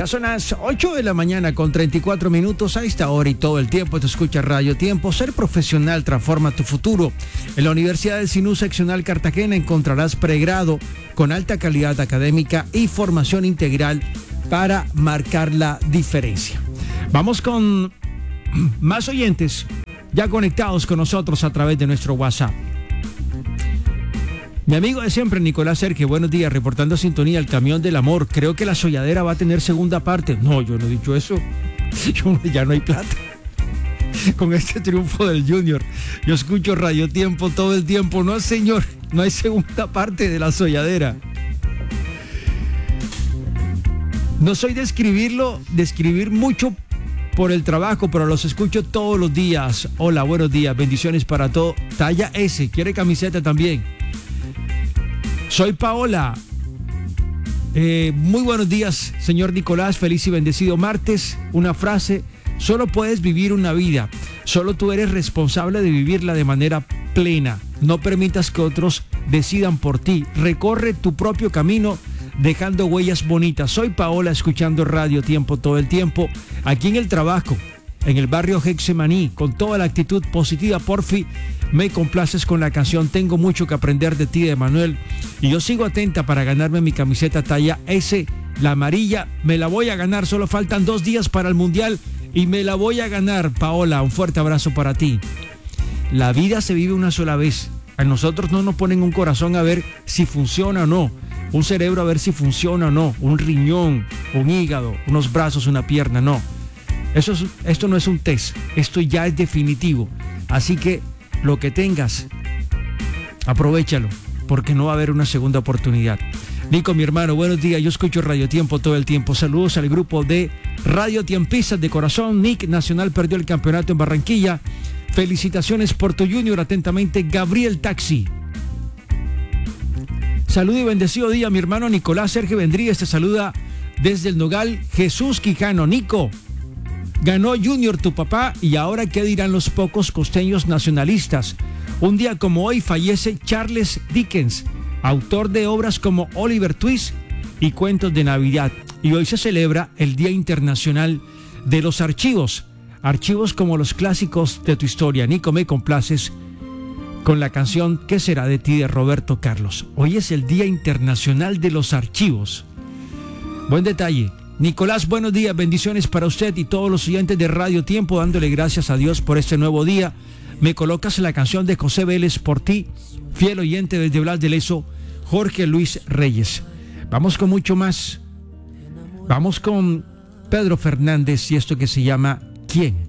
Ya son las 8 de la mañana con 34 minutos. A esta hora y todo el tiempo te escucha Radio Tiempo. Ser profesional transforma tu futuro. En la Universidad del Sinú Seccional Cartagena encontrarás pregrado con alta calidad académica y formación integral para marcar la diferencia. Vamos con más oyentes ya conectados con nosotros a través de nuestro WhatsApp. Mi amigo de siempre, Nicolás Sergio, buenos días, reportando sintonía al camión del amor. Creo que la solladera va a tener segunda parte. No, yo no he dicho eso. Ya no hay plata. Con este triunfo del Junior, yo escucho Radio Tiempo todo el tiempo. No, señor, no hay segunda parte de la solladera. No soy de escribir mucho por el trabajo, pero los escucho todos los días. Hola, buenos días, bendiciones para todo. Talla S, quiere camiseta también. Soy Paola. Muy buenos días, señor Nicolás. Feliz y bendecido martes. Una frase: solo puedes vivir una vida. Solo tú eres responsable de vivirla de manera plena. No permitas que otros decidan por ti. Recorre tu propio camino dejando huellas bonitas. Soy Paola, escuchando Radio Tiempo todo el tiempo. Aquí en el trabajo, en el barrio Getsemaní, con toda la actitud positiva. Porfi, me complaces con la canción Tengo mucho que aprender de ti, de Manuel. Y yo sigo atenta para ganarme mi camiseta talla S, la amarilla. Me la voy a ganar, solo faltan 2 días para el Mundial y me la voy a ganar. Paola, un fuerte abrazo para ti. La vida se vive una sola vez. A nosotros no nos ponen un corazón a ver si funciona o no, un cerebro a ver si funciona o no, un riñón, un hígado, unos brazos, una pierna, no. Esto no es un test, esto ya es definitivo. Así que lo que tengas, aprovéchalo, porque no va a haber una segunda oportunidad. Nico, mi hermano, buenos días. Yo escucho Radio Tiempo todo el tiempo. Saludos al grupo de Radio Tiempistas de corazón. Nick, Nacional perdió el campeonato en Barranquilla. Felicitaciones por tu Junior. Atentamente, Gabriel Taxi. Saludo y bendecido día, mi hermano Nicolás Sergio Vendríguez. Te saluda desde el Nogal, Jesús Quijano. Nico, ganó Junior tu papá, y ahora qué dirán los pocos costeños nacionalistas. Un día como hoy fallece Charles Dickens, autor de obras como Oliver Twist y Cuentos de Navidad. Y hoy se celebra el Día Internacional de los Archivos. Archivos como los clásicos de tu historia. Nico, me complaces con la canción ¿Qué será de ti? De Roberto Carlos. Hoy es el Día Internacional de los Archivos. Buen detalle. Nicolás, buenos días, bendiciones para usted y todos los oyentes de Radio Tiempo, dándole gracias a Dios por este nuevo día. Me colocas la canción de José Vélez, Por ti, fiel oyente desde Blas de Lezo, Jorge Luis Reyes. Vamos con mucho más. Vamos con Pedro Fernández y esto que se llama ¿Quién?